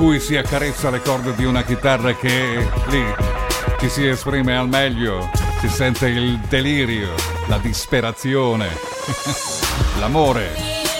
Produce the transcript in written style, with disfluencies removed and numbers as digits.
cui si accarezza le corde di una chitarra che lì ci si esprime al meglio, si sente il delirio, la disperazione, l'amore.